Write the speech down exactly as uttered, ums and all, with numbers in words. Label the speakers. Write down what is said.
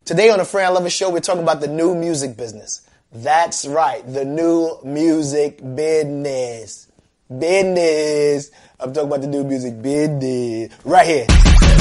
Speaker 1: Today on the Fran Lovin Show, we're talking about the new music business. That's right, the new music business. Business. I'm talking about the new music business. Right here.